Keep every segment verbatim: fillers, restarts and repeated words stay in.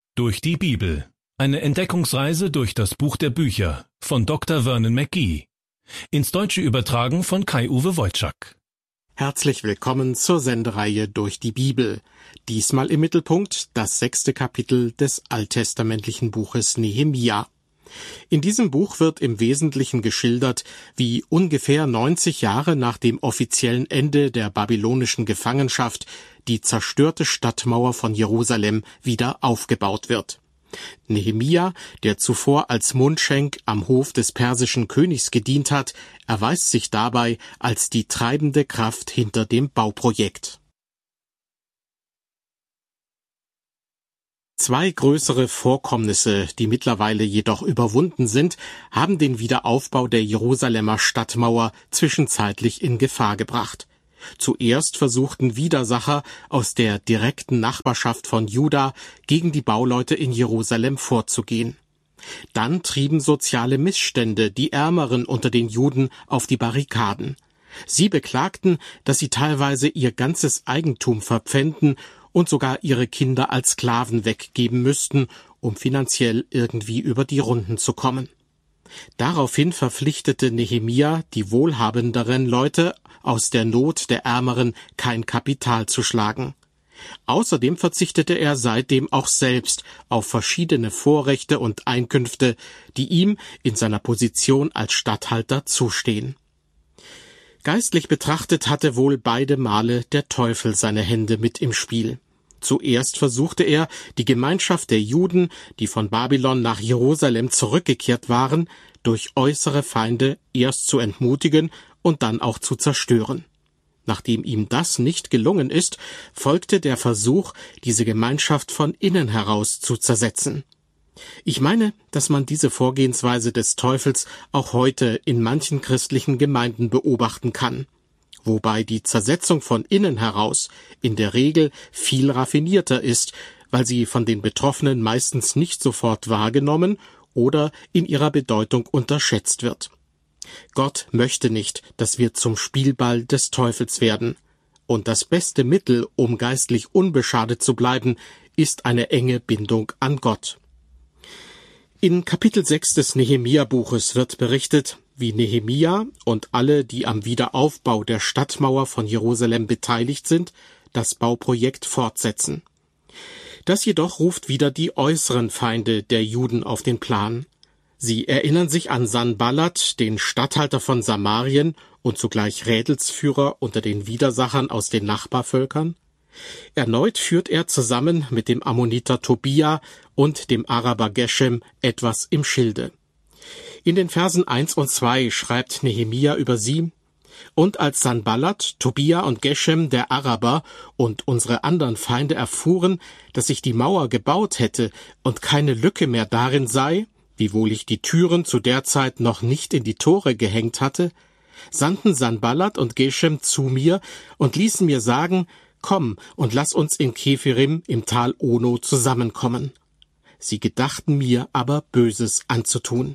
Durch die Bibel. Eine Entdeckungsreise durch das Buch der Bücher von Doktor Vernon McGee. Ins Deutsche übertragen von Kai-Uwe Wojczak. Herzlich willkommen zur Sendereihe Durch die Bibel. Diesmal im Mittelpunkt das sechste Kapitel des alttestamentlichen Buches Nehemia. In diesem Buch wird im Wesentlichen geschildert, wie ungefähr neunzig Jahre nach dem offiziellen Ende der babylonischen Gefangenschaft die zerstörte Stadtmauer von Jerusalem wieder aufgebaut wird. Nehemia, der zuvor als Mundschenk am Hof des persischen Königs gedient hat, erweist sich dabei als die treibende Kraft hinter dem Bauprojekt. Zwei größere Vorkommnisse, die mittlerweile jedoch überwunden sind, haben den Wiederaufbau der Jerusalemer Stadtmauer zwischenzeitlich in Gefahr gebracht. Zuerst versuchten Widersacher aus der direkten Nachbarschaft von Juda gegen die Bauleute in Jerusalem vorzugehen. Dann trieben soziale Missstände die Ärmeren unter den Juden auf die Barrikaden. Sie beklagten, dass sie teilweise ihr ganzes Eigentum verpfänden und sogar ihre Kinder als Sklaven weggeben müssten, um finanziell irgendwie über die Runden zu kommen. Daraufhin verpflichtete Nehemia die wohlhabenderen Leute, aus der Not der Ärmeren kein Kapital zu schlagen. Außerdem verzichtete er seitdem auch selbst auf verschiedene Vorrechte und Einkünfte, die ihm in seiner Position als Statthalter zustehen. Geistlich betrachtet hatte wohl beide Male der Teufel seine Hände mit im Spiel. Zuerst versuchte er, die Gemeinschaft der Juden, die von Babylon nach Jerusalem zurückgekehrt waren, durch äußere Feinde erst zu entmutigen und dann auch zu zerstören. Nachdem ihm das nicht gelungen ist, folgte der Versuch, diese Gemeinschaft von innen heraus zu zersetzen. Ich meine, dass man diese Vorgehensweise des Teufels auch heute in manchen christlichen Gemeinden beobachten kann, wobei die Zersetzung von innen heraus in der Regel viel raffinierter ist, weil sie von den Betroffenen meistens nicht sofort wahrgenommen oder in ihrer Bedeutung unterschätzt wird. Gott möchte nicht, dass wir zum Spielball des Teufels werden. Und das beste Mittel, um geistlich unbeschadet zu bleiben, ist eine enge Bindung an Gott. In Kapitel sechs des Nehemia-Buches wird berichtet, wie Nehemia und alle, die am Wiederaufbau der Stadtmauer von Jerusalem beteiligt sind, das Bauprojekt fortsetzen. Das jedoch ruft wieder die äußeren Feinde der Juden auf den Plan. Sie erinnern sich an Sanballat, den Statthalter von Samarien und zugleich Rädelsführer unter den Widersachern aus den Nachbarvölkern. Erneut führt er zusammen mit dem Ammoniter Tobia und dem Araber Geshem etwas im Schilde. In den Versen eins und zwei schreibt Nehemia über sie: Und als Sanballat, Tobia und Geshem, der Araber, und unsere anderen Feinde erfuhren, dass ich die Mauer gebaut hätte und keine Lücke mehr darin sei, wiewohl ich die Türen zu der Zeit noch nicht in die Tore gehängt hatte, sandten Sanballat und Geshem zu mir und ließen mir sagen: Komm und lass uns in Kephirim im Tal Ono zusammenkommen. Sie gedachten mir aber Böses anzutun.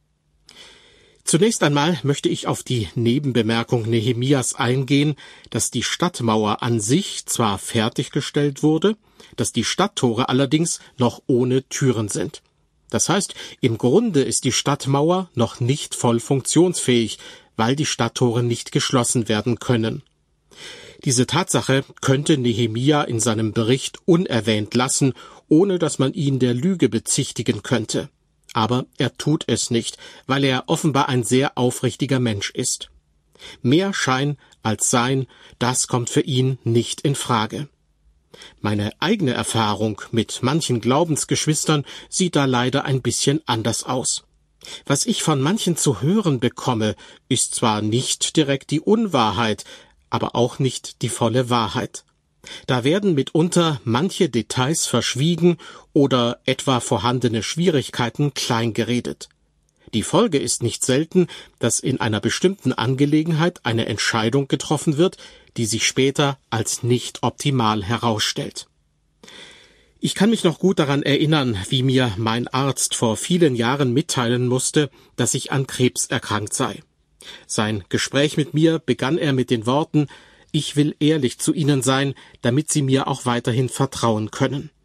Zunächst einmal möchte ich auf die Nebenbemerkung Nehemias eingehen, dass die Stadtmauer an sich zwar fertiggestellt wurde, dass die Stadttore allerdings noch ohne Türen sind. Das heißt, im Grunde ist die Stadtmauer noch nicht voll funktionsfähig, weil die Stadttore nicht geschlossen werden können. Diese Tatsache könnte Nehemia in seinem Bericht unerwähnt lassen, ohne dass man ihn der Lüge bezichtigen könnte. Aber er tut es nicht, weil er offenbar ein sehr aufrichtiger Mensch ist. Mehr Schein als Sein, das kommt für ihn nicht in Frage. Meine eigene Erfahrung mit manchen Glaubensgeschwistern sieht da leider ein bisschen anders aus. Was ich von manchen zu hören bekomme, ist zwar nicht direkt die Unwahrheit, aber auch nicht die volle Wahrheit. Da werden mitunter manche Details verschwiegen oder etwa vorhandene Schwierigkeiten kleingeredet. Die Folge ist nicht selten, dass in einer bestimmten Angelegenheit eine Entscheidung getroffen wird, die sich später als nicht optimal herausstellt. Ich kann mich noch gut daran erinnern, wie mir mein Arzt vor vielen Jahren mitteilen musste, dass ich an Krebs erkrankt sei. Sein Gespräch mit mir begann er mit den Worten: Ich will ehrlich zu Ihnen sein, damit Sie mir auch weiterhin vertrauen können.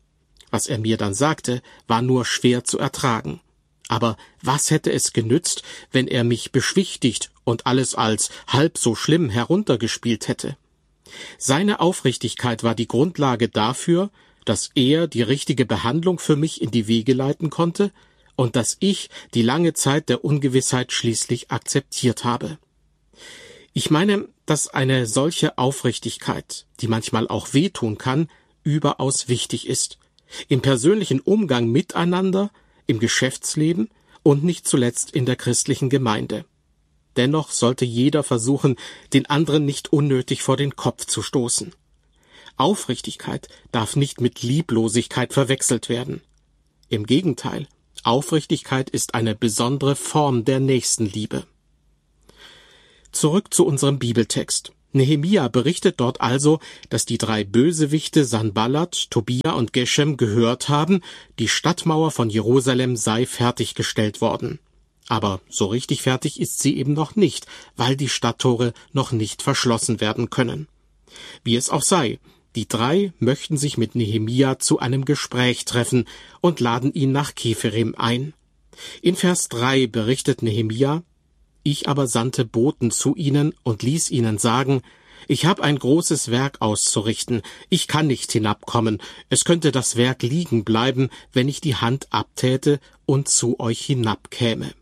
Was er mir dann sagte, war nur schwer zu ertragen. Aber was hätte es genützt, wenn er mich beschwichtigt und alles als halb so schlimm heruntergespielt hätte? Seine Aufrichtigkeit war die Grundlage dafür, dass er die richtige Behandlung für mich in die Wege leiten konnte und dass ich die lange Zeit der Ungewissheit schließlich akzeptiert habe. Ich meine, dass eine solche Aufrichtigkeit, die manchmal auch wehtun kann, überaus wichtig ist. Im persönlichen Umgang miteinander, im Geschäftsleben und nicht zuletzt in der christlichen Gemeinde. Dennoch sollte jeder versuchen, den anderen nicht unnötig vor den Kopf zu stoßen. Aufrichtigkeit darf nicht mit Lieblosigkeit verwechselt werden. Im Gegenteil, Aufrichtigkeit ist eine besondere Form der Nächstenliebe. Zurück zu unserem Bibeltext. Nehemia berichtet dort also, dass die drei Bösewichte Sanballat, Tobia und Geshem gehört haben, die Stadtmauer von Jerusalem sei fertiggestellt worden. Aber so richtig fertig ist sie eben noch nicht, weil die Stadttore noch nicht verschlossen werden können. Wie es auch sei, die drei möchten sich mit Nehemia zu einem Gespräch treffen und laden ihn nach Kefirim ein. In Vers drei berichtet Nehemia: Ich aber sandte Boten zu ihnen und ließ ihnen sagen, ich habe ein großes Werk auszurichten, ich kann nicht hinabkommen, es könnte das Werk liegen bleiben, wenn ich die Hand abtäte und zu euch hinabkäme.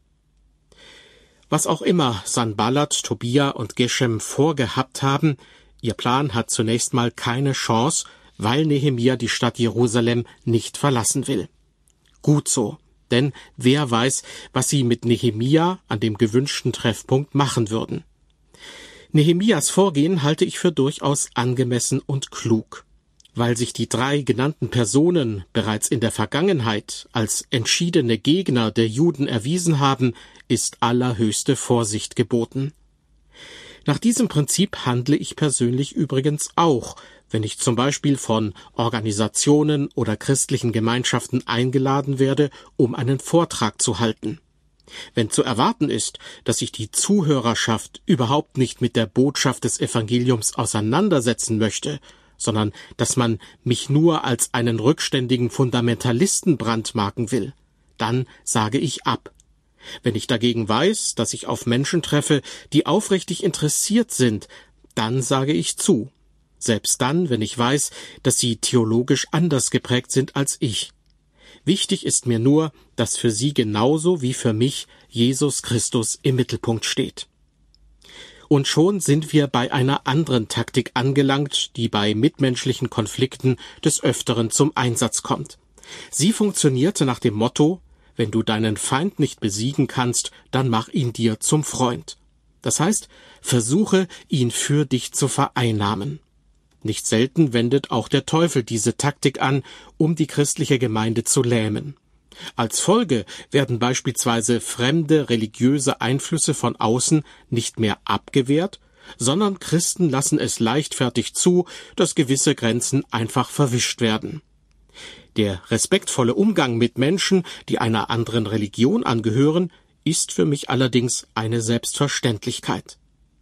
Was auch immer Sanballat, Tobia und Geshem vorgehabt haben, ihr Plan hat zunächst mal keine Chance, weil Nehemia die Stadt Jerusalem nicht verlassen will. Gut so. Denn wer weiß, was sie mit Nehemia an dem gewünschten Treffpunkt machen würden. Nehemias Vorgehen halte ich für durchaus angemessen und klug. Weil sich die drei genannten Personen bereits in der Vergangenheit als entschiedene Gegner der Juden erwiesen haben, ist allerhöchste Vorsicht geboten. Nach diesem Prinzip handle ich persönlich übrigens auch, wenn ich zum Beispiel von Organisationen oder christlichen Gemeinschaften eingeladen werde, um einen Vortrag zu halten. Wenn zu erwarten ist, dass sich die Zuhörerschaft überhaupt nicht mit der Botschaft des Evangeliums auseinandersetzen möchte, sondern dass man mich nur als einen rückständigen Fundamentalisten brandmarken will, dann sage ich ab. Wenn ich dagegen weiß, dass ich auf Menschen treffe, die aufrichtig interessiert sind, dann sage ich zu. Selbst dann, wenn ich weiß, dass sie theologisch anders geprägt sind als ich. Wichtig ist mir nur, dass für sie genauso wie für mich Jesus Christus im Mittelpunkt steht. Und schon sind wir bei einer anderen Taktik angelangt, die bei mitmenschlichen Konflikten des Öfteren zum Einsatz kommt. Sie funktionierte nach dem Motto: Wenn du deinen Feind nicht besiegen kannst, dann mach ihn dir zum Freund. Das heißt, versuche, ihn für dich zu vereinnahmen. Nicht selten wendet auch der Teufel diese Taktik an, um die christliche Gemeinde zu lähmen. Als Folge werden beispielsweise fremde religiöse Einflüsse von außen nicht mehr abgewehrt, sondern Christen lassen es leichtfertig zu, dass gewisse Grenzen einfach verwischt werden. Der respektvolle Umgang mit Menschen, die einer anderen Religion angehören, ist für mich allerdings eine Selbstverständlichkeit.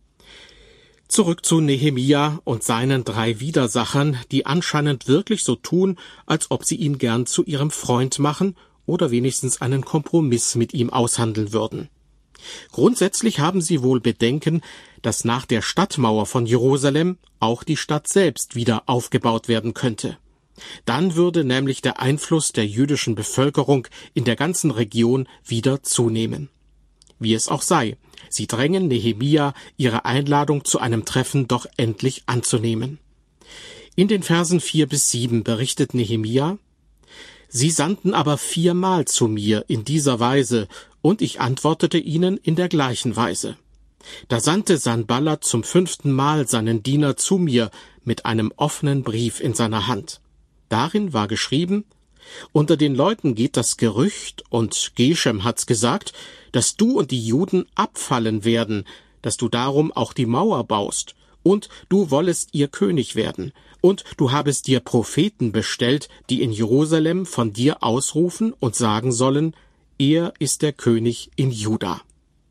Zurück zu Nehemia und seinen drei Widersachern, die anscheinend wirklich so tun, als ob sie ihn gern zu ihrem Freund machen oder wenigstens einen Kompromiss mit ihm aushandeln würden. Grundsätzlich haben sie wohl Bedenken, dass nach der Stadtmauer von Jerusalem auch die Stadt selbst wieder aufgebaut werden könnte. Dann würde nämlich der Einfluss der jüdischen Bevölkerung in der ganzen Region wieder zunehmen. Wie es auch sei, sie drängen Nehemia, ihre Einladung zu einem Treffen doch endlich anzunehmen. In den Versen vier bis sieben berichtet Nehemia: Sie sandten aber viermal zu mir in dieser Weise, und ich antwortete ihnen in der gleichen Weise. Da sandte Sanballat zum fünften Mal seinen Diener zu mir mit einem offenen Brief in seiner Hand. Darin war geschrieben: Unter den Leuten geht das Gerücht, und Geshem hat's gesagt, dass du und die Juden abfallen werden, dass du darum auch die Mauer baust, und du wollest ihr König werden, und du habest dir Propheten bestellt, die in Jerusalem von dir ausrufen und sagen sollen: Er ist der König in Juda.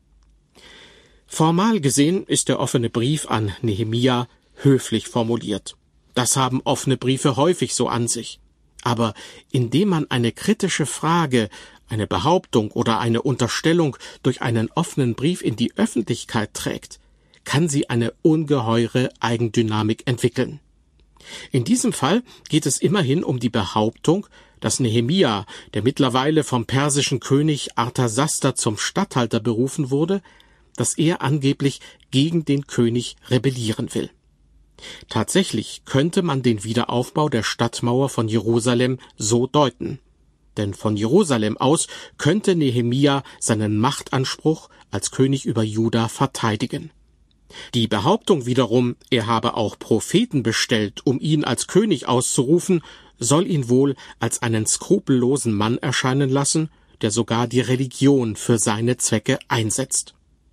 Formal gesehen ist der offene Brief an Nehemia höflich formuliert. Das haben offene Briefe häufig so an sich. Aber indem man eine kritische Frage, eine Behauptung oder eine Unterstellung durch einen offenen Brief in die Öffentlichkeit trägt, kann sie eine ungeheure Eigendynamik entwickeln. In diesem Fall geht es immerhin um die Behauptung, dass Nehemia, der mittlerweile vom persischen König Arthasasta zum Statthalter berufen wurde, dass er angeblich gegen den König rebellieren will. Tatsächlich könnte man den Wiederaufbau der Stadtmauer von Jerusalem so deuten. Denn von Jerusalem aus könnte Nehemia seinen Machtanspruch als König über Juda verteidigen. Die Behauptung wiederum, er habe auch Propheten bestellt, um ihn als König auszurufen, soll ihn wohl als einen skrupellosen Mann erscheinen lassen, der sogar die Religion für seine Zwecke einsetzt.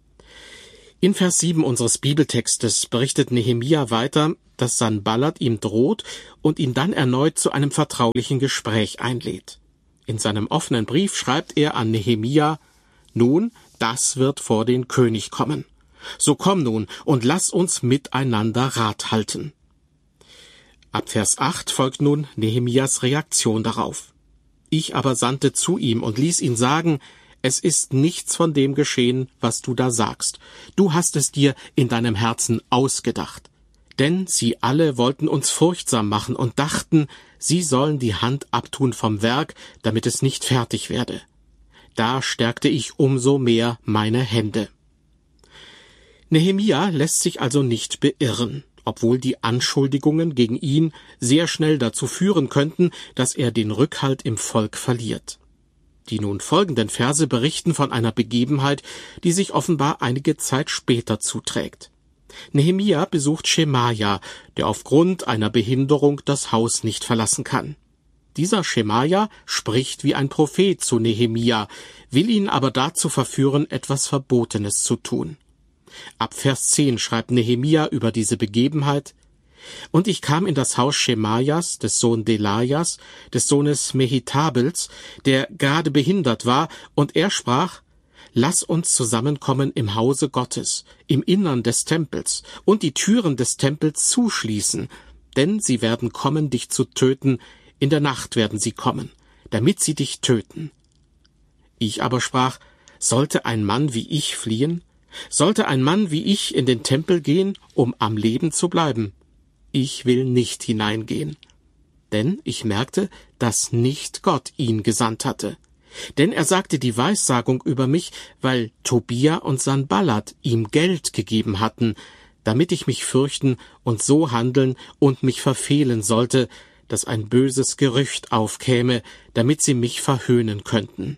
In Vers sieben unseres Bibeltextes berichtet Nehemia weiter, dass Sanballat ihm droht und ihn dann erneut zu einem vertraulichen Gespräch einlädt. In seinem offenen Brief schreibt er an Nehemia: Nun, das wird vor den König kommen. So komm nun und lass uns miteinander Rat halten. Ab Vers acht folgt nun Nehemias Reaktion darauf. Ich aber sandte zu ihm und ließ ihn sagen: Es ist nichts von dem geschehen, was du da sagst. Du hast es dir in deinem Herzen ausgedacht. Denn sie alle wollten uns furchtsam machen und dachten, sie sollen die Hand abtun vom Werk, damit es nicht fertig werde. Da stärkte ich umso mehr meine Hände. Nehemia lässt sich also nicht beirren, obwohl die Anschuldigungen gegen ihn sehr schnell dazu führen könnten, dass er den Rückhalt im Volk verliert. Die nun folgenden Verse berichten von einer Begebenheit, die sich offenbar einige Zeit später zuträgt. Nehemia besucht Schemaja, der aufgrund einer Behinderung das Haus nicht verlassen kann. Dieser Schemaja spricht wie ein Prophet zu Nehemia, will ihn aber dazu verführen, etwas Verbotenes zu tun. Ab Vers zehn schreibt Nehemia über diese Begebenheit: Und ich kam in das Haus Schemajas, des Sohn Delajas, des Sohnes Mehetabels, der gerade behindert war, und er sprach: Lass uns zusammenkommen im Hause Gottes, im Innern des Tempels, und die Türen des Tempels zuschließen, denn sie werden kommen, dich zu töten, in der Nacht werden sie kommen, damit sie dich töten. Ich aber sprach: Sollte ein Mann wie ich fliehen? Sollte ein Mann wie ich in den Tempel gehen, um am Leben zu bleiben? Ich will nicht hineingehen. Denn ich merkte, dass nicht Gott ihn gesandt hatte. Denn er sagte die Weissagung über mich, weil Tobia und Sanballat ihm Geld gegeben hatten, damit ich mich fürchten und so handeln und mich verfehlen sollte, dass ein böses Gerücht aufkäme, damit sie mich verhöhnen könnten.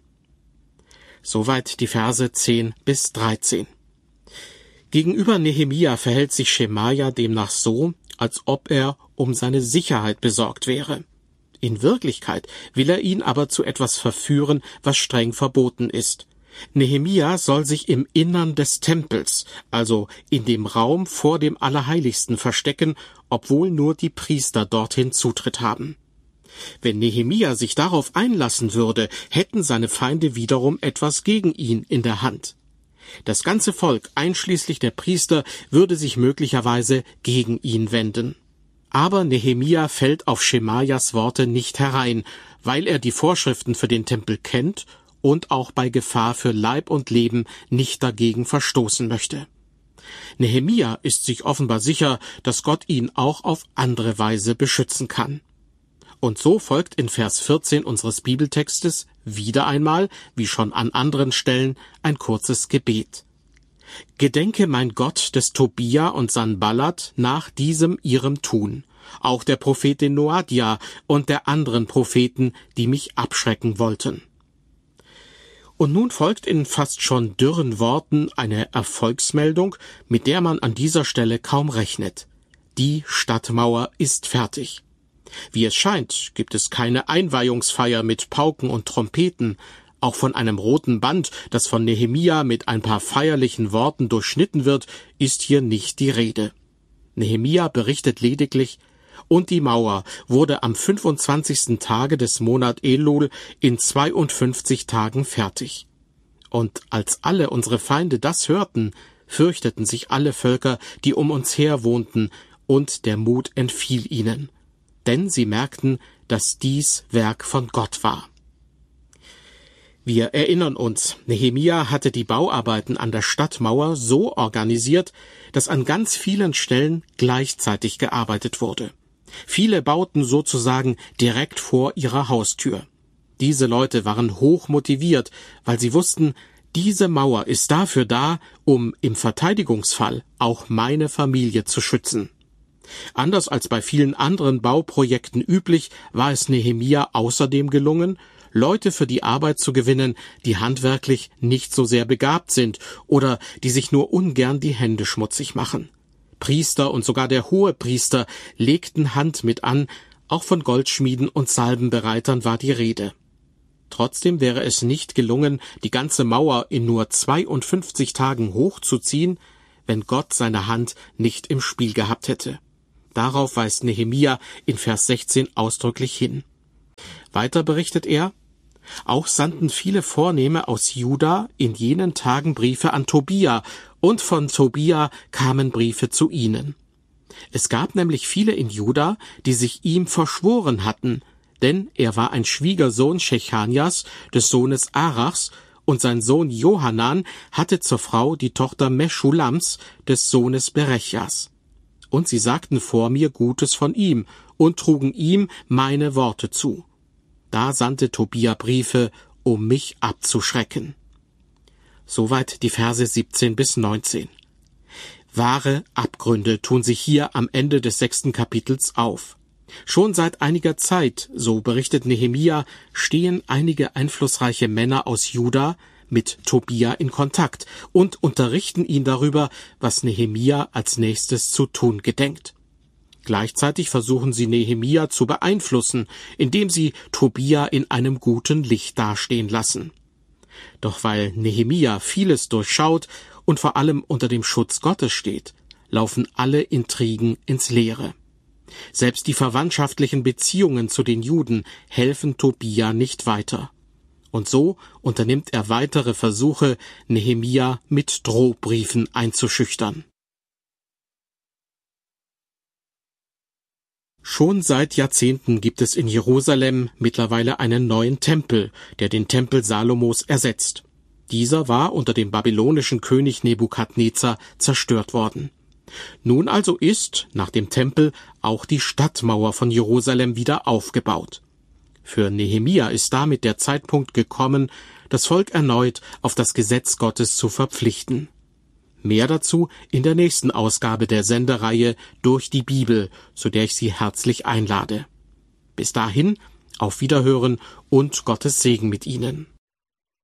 Soweit die Verse zehn bis dreizehn. Gegenüber Nehemia verhält sich Schemaja demnach so, als ob er um seine Sicherheit besorgt wäre. In Wirklichkeit will er ihn aber zu etwas verführen, was streng verboten ist. Nehemia soll sich im Innern des Tempels, also in dem Raum vor dem Allerheiligsten, verstecken, obwohl nur die Priester dorthin Zutritt haben. Wenn Nehemia sich darauf einlassen würde, hätten seine Feinde wiederum etwas gegen ihn in der Hand. Das ganze Volk, einschließlich der Priester, würde sich möglicherweise gegen ihn wenden. Aber Nehemia fällt auf Schemajas Worte nicht herein, weil er die Vorschriften für den Tempel kennt und auch bei Gefahr für Leib und Leben nicht dagegen verstoßen möchte. Nehemia ist sich offenbar sicher, dass Gott ihn auch auf andere Weise beschützen kann. Und so folgt in Vers vierzehn unseres Bibeltextes wieder einmal, wie schon an anderen Stellen, ein kurzes Gebet. Gedenke, mein Gott, des Tobia und Sanballat nach diesem ihrem Tun, auch der Prophetin Noadia und der anderen Propheten, die mich abschrecken wollten. Und nun folgt in fast schon dürren Worten eine Erfolgsmeldung, mit der man an dieser Stelle kaum rechnet. Die Stadtmauer ist fertig. Wie es scheint, gibt es keine Einweihungsfeier mit Pauken und Trompeten. Auch von einem roten Band, das von Nehemia mit ein paar feierlichen Worten durchschnitten wird, ist hier nicht die Rede. Nehemia berichtet lediglich: Und die Mauer wurde am fünfundzwanzigsten Tage des Monat Elul in zweiundfünfzig Tagen fertig. Und als alle unsere Feinde das hörten, fürchteten sich alle Völker, die um uns her wohnten, und der Mut entfiel ihnen. Denn sie merkten, dass dies Werk von Gott war. Wir erinnern uns, Nehemia hatte die Bauarbeiten an der Stadtmauer so organisiert, dass an ganz vielen Stellen gleichzeitig gearbeitet wurde. Viele bauten sozusagen direkt vor ihrer Haustür. Diese Leute waren hoch motiviert, weil sie wussten, diese Mauer ist dafür da, um im Verteidigungsfall auch meine Familie zu schützen. Anders als bei vielen anderen Bauprojekten üblich, war es Nehemia außerdem gelungen, Leute für die Arbeit zu gewinnen, die handwerklich nicht so sehr begabt sind oder die sich nur ungern die Hände schmutzig machen. Priester und sogar der Hohepriester legten Hand mit an, auch von Goldschmieden und Salbenbereitern war die Rede. Trotzdem wäre es nicht gelungen, die ganze Mauer in nur zweiundfünfzig Tagen hochzuziehen, wenn Gott seine Hand nicht im Spiel gehabt hätte. Darauf weist Nehemia in Vers sechzehn ausdrücklich hin. Weiter berichtet er, auch sandten viele Vornehme aus Juda in jenen Tagen Briefe an Tobia, und von Tobia kamen Briefe zu ihnen. Es gab nämlich viele in Juda, die sich ihm verschworen hatten, denn er war ein Schwiegersohn Schechanias, des Sohnes Arachs, und sein Sohn Johanan hatte zur Frau die Tochter Meschulams, des Sohnes Berechjas. Und sie sagten vor mir Gutes von ihm und trugen ihm meine Worte zu. Da sandte Tobia Briefe, um mich abzuschrecken. Soweit die Verse siebzehn bis neunzehn. Wahre Abgründe tun sich hier am Ende des sechsten Kapitels auf. Schon seit einiger Zeit, so berichtet Nehemia, stehen einige einflussreiche Männer aus Juda mit Tobia in Kontakt und unterrichten ihn darüber, was Nehemia als nächstes zu tun gedenkt. Gleichzeitig versuchen sie Nehemia zu beeinflussen, indem sie Tobia in einem guten Licht dastehen lassen. Doch weil Nehemia vieles durchschaut und vor allem unter dem Schutz Gottes steht, laufen alle Intrigen ins Leere. Selbst die verwandtschaftlichen Beziehungen zu den Juden helfen Tobia nicht weiter. Und so unternimmt er weitere Versuche, Nehemia mit Drohbriefen einzuschüchtern. Schon seit Jahrzehnten gibt es in Jerusalem mittlerweile einen neuen Tempel, der den Tempel Salomos ersetzt. Dieser war unter dem babylonischen König Nebukadnezar zerstört worden. Nun also ist, nach dem Tempel, auch die Stadtmauer von Jerusalem wieder aufgebaut. Für Nehemia ist damit der Zeitpunkt gekommen, das Volk erneut auf das Gesetz Gottes zu verpflichten. Mehr dazu in der nächsten Ausgabe der Sendereihe Durch die Bibel, zu der ich Sie herzlich einlade. Bis dahin, auf Wiederhören und Gottes Segen mit Ihnen.